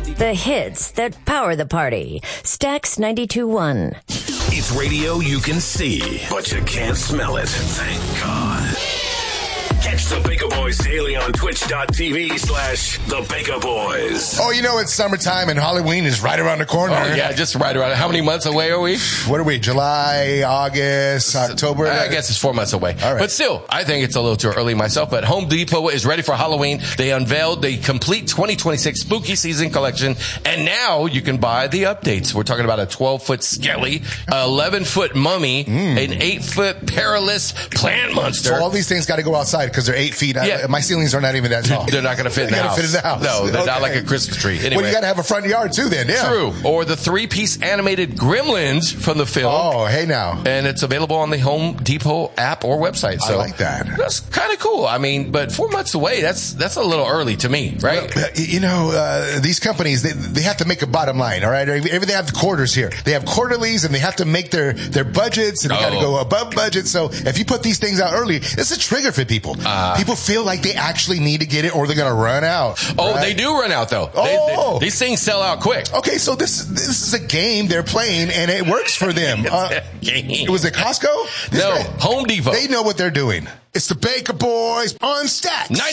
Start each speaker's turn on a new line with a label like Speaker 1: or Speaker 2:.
Speaker 1: The hits that power the party. Stax 92.1.
Speaker 2: It's radio you can see, but you can't smell it. Thank God. Catch the Baker Boys daily on twitch.tv/the Baker Boys.
Speaker 3: Oh, you know, it's summertime and Halloween is right around the corner.
Speaker 4: Oh, yeah, just right around. How many months away are we?
Speaker 3: What are we? July, August, October?
Speaker 4: I guess it's 4 months away.
Speaker 3: All right.
Speaker 4: But still, I think it's a little too early myself. But Home Depot is ready for Halloween. They unveiled the complete 2026 spooky season collection. And now you can buy the updates. We're talking about a 12-foot skelly, 11-foot mummy, an 8-foot perilous plant monster.
Speaker 3: So all these things got to go outside because they're 8 feet.
Speaker 4: Yeah.
Speaker 3: My ceilings are not even that tall.
Speaker 4: They're not going to fit in the house.
Speaker 3: Fit in the house.
Speaker 4: No, they're not
Speaker 3: Okay.
Speaker 4: like a Christmas tree. Anyway.
Speaker 3: Well, you got to have a front yard too then, yeah.
Speaker 4: True. Or the 3-piece animated Gremlins from the film.
Speaker 3: Oh, hey now.
Speaker 4: And it's available on the Home Depot app or website. So
Speaker 3: I like that.
Speaker 4: That's kind of cool. I mean, but 4 months away, that's a little early to me, right?
Speaker 3: Well, you know, these companies, they have to make a bottom line, all right? They have the quarters here. They have quarterlies and they have to make their budgets and they got to go above budget. So if you put these things out early, it's a trigger for people. People feel like they actually need to get it or they're going to run out.
Speaker 4: Oh,
Speaker 3: right?
Speaker 4: they do run out though. These things sell out quick.
Speaker 3: Okay, so this is a game they're playing and it works for them. Was it Costco?
Speaker 4: No, Home Depot.
Speaker 3: They know what they're doing. It's the Baker Boys on Stax.